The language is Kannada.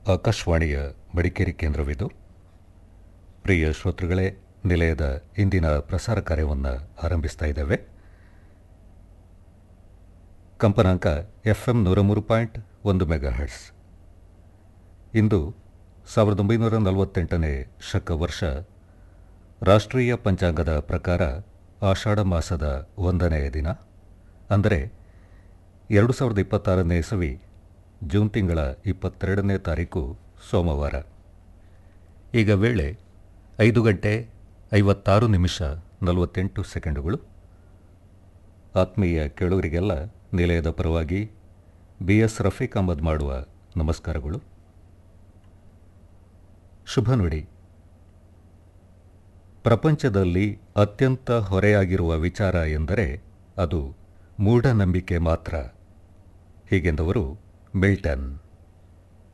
ಆಕಾಶವಾಣಿಯ ಮಡಿಕೇರಿ ಕೇಂದ್ರವಿದು. ಪ್ರಿಯ ಶ್ರೋತೃಗಳೇ, ನಿಲಯದ ಇಂದಿನ ಪ್ರಸಾರ ಕಾರ್ಯವನ್ನು ಆರಂಭಿಸ್ತಾ ಇದ್ದೇವೆ. ಕಂಪನಾಂಕ FM 103.1 ಮೆಗಾಹರ್ಟ್ಸ್. ಇಂದು 1948ನೇ ಶಕ ವರ್ಷ. ರಾಷ್ಟ್ರೀಯ ಪಂಚಾಂಗದ ಪ್ರಕಾರ ಆಷಾಢ ಮಾಸದ 1ನೇ ದಿನ, ಅಂದರೆ 2026ನೇ ಇಸವಿ ಜೂನ್ ತಿಂಗಳ 22ನೇ ತಾರೀಕು ಸೋಮವಾರ. ಈಗ ವೇಳೆ 5 ಗಂಟೆ 56 ನಿಮಿಷ 48 ಸೆಕೆಂಡುಗಳು. ಆತ್ಮೀಯ ಕೇಳುಗರಿಗೆಲ್ಲ ನಿಲಯದ ಪರವಾಗಿ BS ರಫೀಕ್ ಅಹಮದ್ ಮಾಡುವ ನಮಸ್ಕಾರಗಳು. ಶುಭ ನುಡಿ. ಪ್ರಪಂಚದಲ್ಲಿ ಅತ್ಯಂತ ಹೊರೆಯಾಗಿರುವ ವಿಚಾರ ಎಂದರೆ ಅದು ಮೂಢನಂಬಿಕೆ ಮಾತ್ರ, ಹೀಗೆಂದವರು ಮಿಲ್ಟನ್.